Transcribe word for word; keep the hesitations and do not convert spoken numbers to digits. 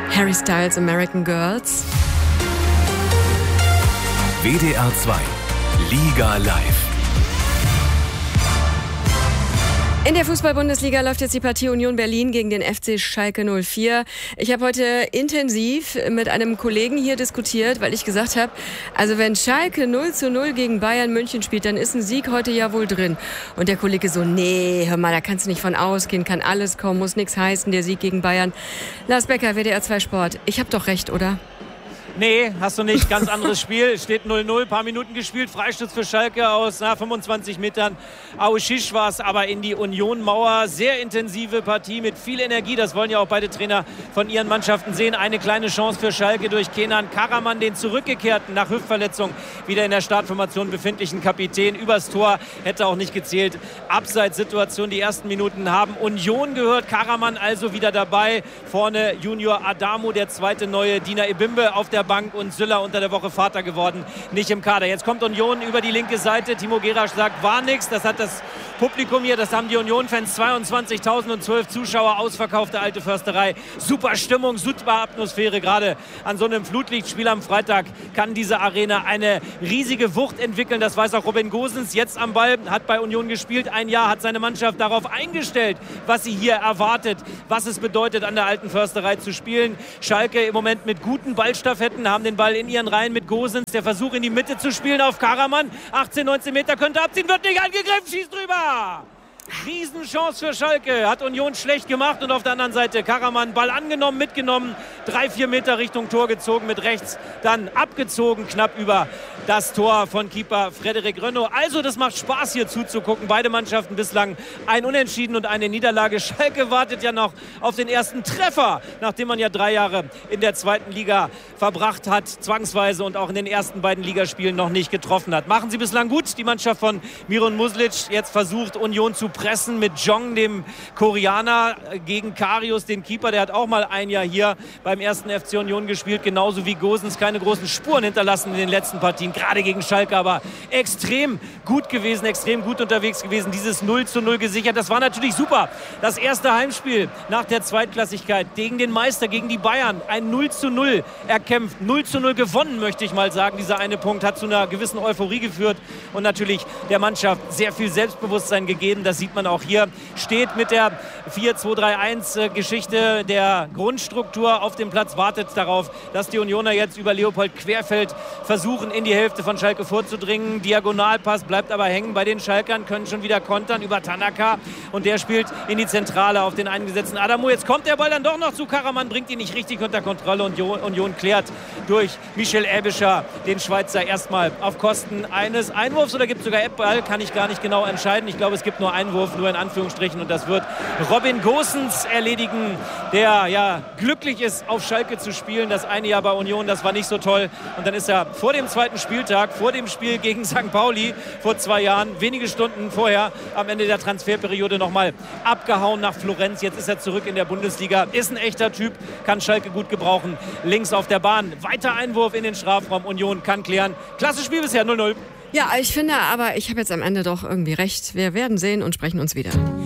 Harry Styles, American Girls. W D R zwei, Liga live. In der Fußball-Bundesliga läuft jetzt die Partie Union Berlin gegen den F C Schalke null vier. Ich habe heute intensiv mit einem Kollegen hier diskutiert, weil ich gesagt habe, also wenn Schalke null zu null gegen Bayern München spielt, dann ist ein Sieg heute ja wohl drin. Und der Kollege so, nee, hör mal, da kannst du nicht von ausgehen, kann alles kommen, muss nichts heißen, der Sieg gegen Bayern. Lars Becker, W D R zwei Sport. Ich habe doch recht, oder? Nee, hast du nicht. Ganz anderes Spiel. Steht null null, paar Minuten gespielt. Freistoß für Schalke aus na, fünfundzwanzig Metern. Auschich war es aber in die Union-Mauer. Sehr intensive Partie mit viel Energie. Das wollen ja auch beide Trainer von ihren Mannschaften sehen. Eine kleine Chance für Schalke durch Kenan Karaman, den zurückgekehrten, nach Hüftverletzung wieder in der Startformation befindlichen Kapitän. Übers Tor hätte auch nicht gezählt. Abseitssituation. Die ersten Minuten haben Union gehört. Karaman also wieder dabei. Vorne Junior Adamo, der zweite neue. Dina Ebimbe auf der Bank und Süller unter der Woche Vater geworden, nicht im Kader. Jetzt kommt Union über die linke Seite. Timo Gerasch sagt, war nix. Das hat das Publikum hier, das haben die Union-Fans, zweiundzwanzigtausendzwölf Zuschauer, ausverkaufte Alte Försterei. Super Stimmung, super Atmosphäre. Gerade an so einem Flutlichtspiel am Freitag kann diese Arena eine riesige Wucht entwickeln. Das weiß auch Robin Gosens. Jetzt am Ball, hat bei Union gespielt. Ein Jahr hat seine Mannschaft darauf eingestellt, was sie hier erwartet, was es bedeutet, an der Alten Försterei zu spielen. Schalke im Moment mit guten Ballstaffetten, haben den Ball in ihren Reihen mit Gosens. Der Versuch in die Mitte zu spielen auf Karaman. achtzehn, neunzehn Meter könnte abziehen, wird nicht angegriffen, schießt drüber. Riesenchance für Schalke, hat Union schlecht gemacht und auf der anderen Seite Karaman, Ball angenommen, mitgenommen, drei, vier Meter Richtung Tor gezogen, mit rechts dann abgezogen, knapp über das Tor von Keeper Frederik Rönno. Also das macht Spaß hier zuzugucken, beide Mannschaften bislang ein Unentschieden und eine Niederlage. Schalke wartet ja noch auf den ersten Treffer, nachdem man ja drei Jahre in der zweiten Liga verbracht hat, zwangsweise und auch in den ersten beiden Ligaspielen noch nicht getroffen hat. Machen sie bislang gut, die Mannschaft von Miron Muslic, jetzt versucht Union zu pressen mit Jong, dem Koreaner, gegen Karius, den Keeper. Der hat auch mal ein Jahr hier beim ersten F C Union gespielt, genauso wie Gosens. Keine großen Spuren hinterlassen in den letzten Partien, gerade gegen Schalke, aber extrem gut gewesen, extrem gut unterwegs gewesen. Dieses null zu null gesichert, das war natürlich super. Das erste Heimspiel nach der Zweitklassigkeit gegen den Meister, gegen die Bayern. Ein null zu null erkämpft, null zu null gewonnen, möchte ich mal sagen. Dieser eine Punkt hat zu einer gewissen Euphorie geführt und natürlich der Mannschaft sehr viel Selbstbewusstsein gegeben. Das sieht man auch hier, steht mit der vier zwei drei eins Geschichte der Grundstruktur auf dem Platz, wartet darauf, dass die Unioner jetzt über Leopold Querfeld versuchen, in die Hälfte von Schalke vorzudringen. Diagonalpass bleibt aber hängen bei den Schalkern, können schon wieder kontern über Tanaka und der spielt in die Zentrale auf den eingesetzten Adamo. Jetzt kommt der Ball dann doch noch zu Karaman, bringt ihn nicht richtig unter Kontrolle und Union klärt durch Michel Aebischer den Schweizer erstmal auf Kosten eines Einwurfs, oder gibt es sogar Eckball, kann ich gar nicht genau entscheiden. Ich glaube, es gibt nur Einwurf, nur in Anführungsstrichen, und das wird Robin Gosens erledigen, der ja glücklich ist, auf Schalke zu spielen. Das eine Jahr bei Union, das war nicht so toll, und dann ist er vor dem zweiten Spieltag, vor dem Spiel gegen Sankt Pauli vor zwei Jahren, wenige Stunden vorher, am Ende der Transferperiode nochmal abgehauen nach Florenz. Jetzt ist er zurück in der Bundesliga, ist ein echter Typ, kann Schalke gut gebrauchen. Links auf der Bahn, weiter Einwurf in den Strafraum, Union kann klären. Klasse Spiel bisher, null null. Ja, ich finde aber, ich habe jetzt am Ende doch irgendwie recht. Wir werden sehen und sprechen uns wieder.